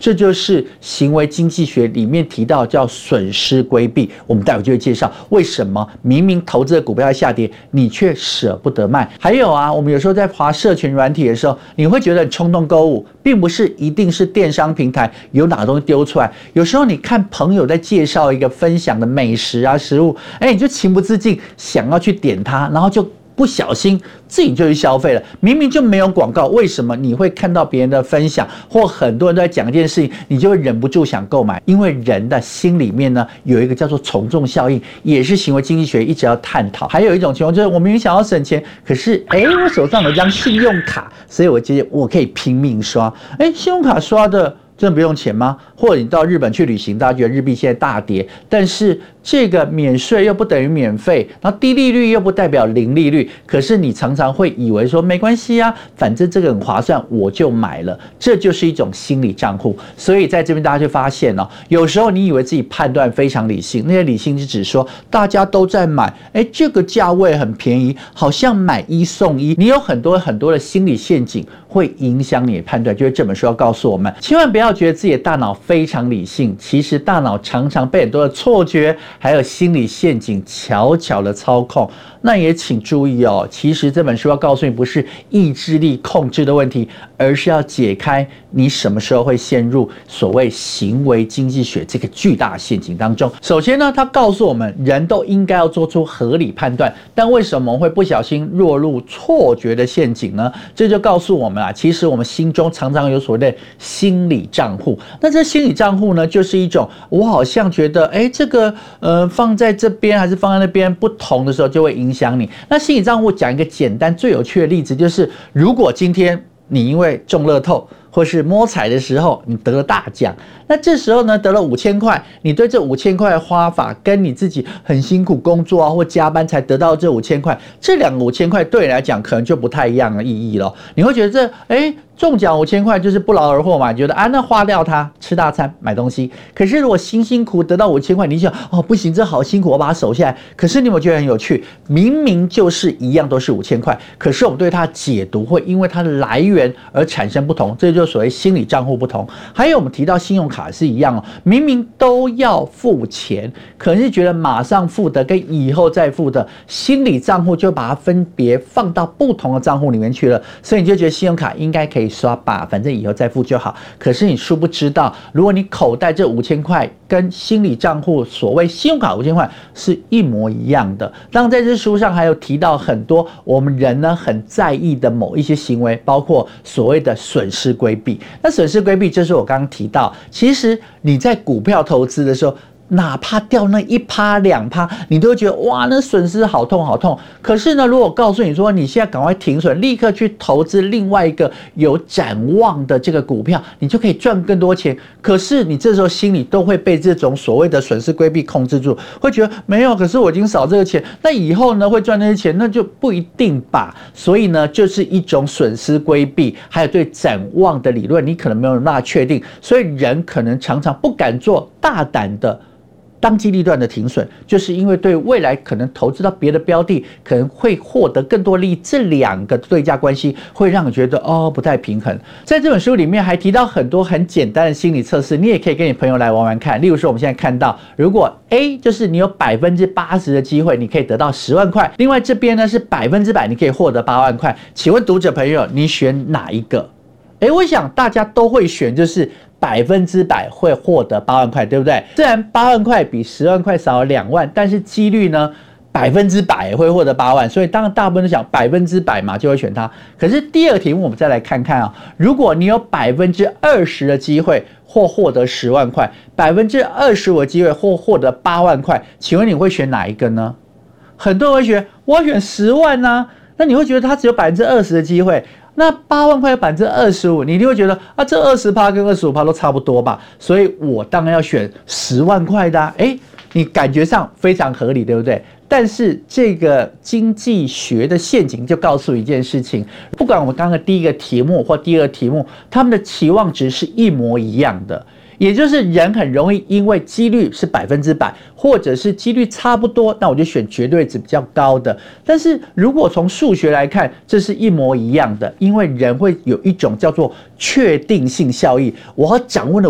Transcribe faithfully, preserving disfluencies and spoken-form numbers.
这就是行为经济学里面提到叫损失规避。我们待会就会介绍为什么明明投资的股票在下跌，你却舍不得卖。还有啊，我们有时候在滑社群软体的时候，你会觉得很冲动购物，并不是一定是电商平台有哪个东西丢出来，有时候你看朋友在介绍一个分享的美食啊食物，哎，你就情不自禁想要去点它，然后就不小心自己就去消费了，明明就没有广告，为什么你会看到别人的分享，或很多人都在讲一件事情，你就会忍不住想购买？因为人的心里面呢，有一个叫做从众效应，也是行为经济学一直要探讨。还有一种情况就是，我明明想要省钱，可是哎，我手上有张信用卡，所以我觉得我可以拼命刷。哎，信用卡刷的真的不用钱吗？或者你到日本去旅行，大家觉得日币现在大跌，但是这个免税又不等于免费，然后低利率又不代表零利率，可是你常常会以为说没关系啊，反正这个很划算，我就买了，这就是一种心理账户。所以在这边大家就发现哦，有时候你以为自己判断非常理性，那些理性是指说大家都在买，哎，这个价位很便宜，好像买一送一，你有很多很多的心理陷阱会影响你的判断。就是这本书要告诉我们，千万不要觉得自己的大脑非常理性，其实大脑常常被很多的错觉还有心理陷阱悄悄的操控。那也请注意哦，其实这本书要告诉你，不是意志力控制的问题，而是要解开你什么时候会陷入所谓行为经济学这个巨大陷阱当中。首先呢，它告诉我们人都应该要做出合理判断，但为什么会不小心落入错觉的陷阱呢？这就告诉我们啊，其实我们心中常常有所谓的心理账户。那这心理账户呢，就是一种我好像觉得，哎，这个呃放在这边还是放在那边不同的时候，就会影响你。那心理账户讲一个简单最有趣的例子，就是如果今天你因为中乐透或是摸彩的时候你得了大奖，那这时候呢得了五千块，你对这五千块的花法跟你自己很辛苦工作啊或加班才得到这五千块，这两个五千块对你来讲可能就不太一样的意义了。你会觉得这哎中奖五千块就是不劳而获嘛，你觉得啊那花掉它吃大餐买东西。可是如果辛辛苦得到五千块，你想哦不行，这好辛苦，我把它守下来。可是你有没有觉得很有趣？明明就是一样都是五千块，可是我们对它解读会因为它的来源而产生不同，这就是所谓心理账户不同。还有我们提到信用卡是一样哦，明明都要付钱，可是觉得马上付的跟以后再付的，心理账户就把它分别放到不同的账户里面去了，所以你就觉得信用卡应该可以刷吧，反正以后再付就好。可是你殊不知道，如果你口袋这五千块跟心理账户所谓信用卡五千块是一模一样的。当然在这书上还有提到很多我们人呢很在意的某一些行为，包括所谓的损失规避。那损失规避就是我刚刚提到，其实你在股票投资的时候，哪怕掉那一趴两趴，你都会觉得哇，那损失好痛好痛。可是呢，如果告诉你说你现在赶快停损，立刻去投资另外一个有展望的这个股票，你就可以赚更多钱。可是你这时候心里都会被这种所谓的损失规避控制住，会觉得没有，可是我已经少这个钱，那以后呢会赚那些钱，那就不一定吧。所以呢，就是一种损失规避，还有对展望的理论，你可能没有办法确定，所以人可能常常不敢做大胆的当机立断的停损，就是因为对未来可能投资到别的标的可能会获得更多利益，这两个对价关系会让你觉得哦不太平衡。在这本书里面还提到很多很简单的心理测试，你也可以跟你朋友来玩玩看。例如说我们现在看到，如果 A 就是你有百分之八十的机会你可以得到十万块，另外这边呢是百分之百你可以获得八万块，请问读者朋友你选哪一个？哎，我想大家都会选就是百分之百会获得八万块，对不对？虽然八万块比十万块少了两万，但是几率呢百分之百会获得八万，所以当然大部分都想百分之百嘛，就会选它。可是第二个题目我们再来看看啊，如果你有百分之二十的机会或获得十万块，百分之二十五的机会或获得八万块，请问你会选哪一个呢？很多人会选我要选十万啊，那你会觉得它只有百分之二十的机会。那八万块有百分之二十五，你一定会觉得啊，这二十趴跟二十五趴都差不多吧，所以我当然要选十万块的啊。哎，你感觉上非常合理，对不对？但是这个经济学的陷阱就告诉一件事情，不管我们刚刚第一个题目或第二个题目，他们的期望值是一模一样的。也就是人很容易因为几率是百分之百，或者是几率差不多，那我就选绝对值比较高的。但是如果从数学来看，这是一模一样的，因为人会有一种叫做确定性效益，我要掌握的